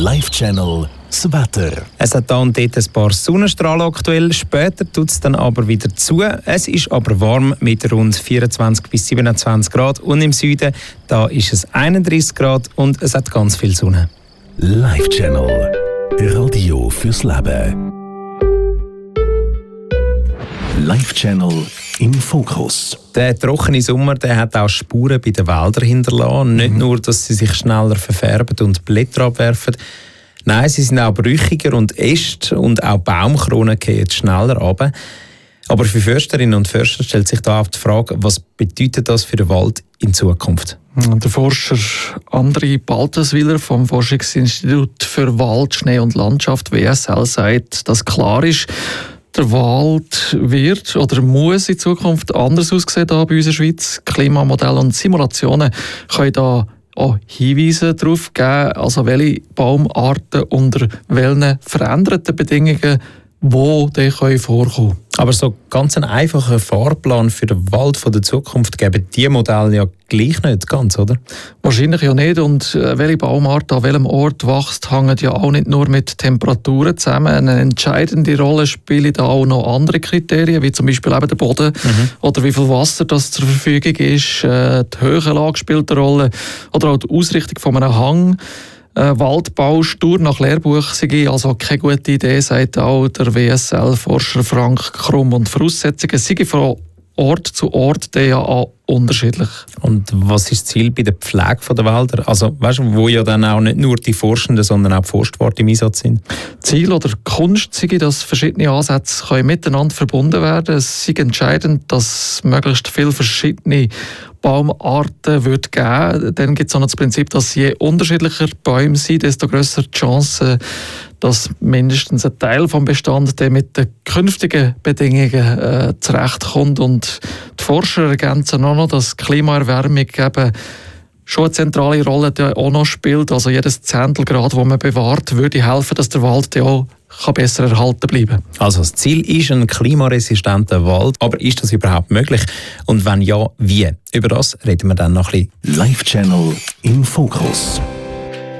Live Channel das Wetter. Es hat da und dort ein paar Sonnenstrahlen aktuell, später tut es dann aber wieder zu. Es ist aber warm mit rund 24 bis 27 Grad und im Süden da ist es 31 Grad und es hat ganz viel Sonne. Live Channel Radio fürs Leben. Live Channel im Fokus. Der trockene Sommer der hat auch Spuren bei den Wäldern hinterlassen. Nicht nur, dass sie sich schneller verfärben und Blätter abwerfen. Nein, sie sind auch brüchiger und Äste und auch Baumkronen gehen schneller runter. Aber für Försterinnen und Förster stellt sich da auch die Frage, was bedeutet das für den Wald in Zukunft? Der Forscher André Balthaswiller vom Forschungsinstitut für Wald, Schnee und Landschaft WSL sagt, dass klar ist, der Wald wird oder muss in Zukunft anders aussehen da bei uns in der Schweiz. Klimamodelle und Simulationen können da auch Hinweise darauf geben, also welche Baumarten unter welchen veränderten Bedingungen wo die vorkommen können. Aber so ganz einen einfachen Fahrplan für den Wald der Zukunft geben die Modelle ja gleich nicht ganz, oder? Wahrscheinlich ja nicht. Und welche Baumart an welchem Ort wächst, hängt ja auch nicht nur mit Temperaturen zusammen. Eine entscheidende Rolle spielen da auch noch andere Kriterien, wie zum Beispiel eben der Boden oder wie viel Wasser das zur Verfügung ist. Die Höhenlage spielt eine Rolle oder auch die Ausrichtung von einem Hang. Waldbau stur nach Lehrbuch sei also keine gute Idee, sagt auch der WSL-Forscher Frank Krumm. Und Voraussetzungen seien von Ort zu Ort ja auch unterschiedlich. Und was ist das Ziel bei der Pflege der Wälder? Also, weißt du, wo ja dann auch nicht nur die Forschenden, sondern auch die Forstwarte im Einsatz sind? Ziel oder Kunst sei, dass verschiedene Ansätze können miteinander verbunden werden. Es ist entscheidend, dass möglichst viele verschiedene Baumarten wird geben. Dann gibt es auch noch das Prinzip, dass je unterschiedlicher Bäume sind, desto grösser die Chance, dass mindestens ein Teil des Bestands mit den künftigen Bedingungen zurechtkommt. Und die Forscher ergänzen auch noch, dass Klimaerwärmung eben schon eine zentrale Rolle auch noch spielt. Also jedes Zehntelgrad, das man bewahrt, würde helfen, dass der Wald auch besser erhalten bleiben kann. Also das Ziel ist ein klimaresistenter Wald. Aber ist das überhaupt möglich? Und wenn ja, wie? Über das reden wir dann noch ein bisschen. Live Channel im Fokus.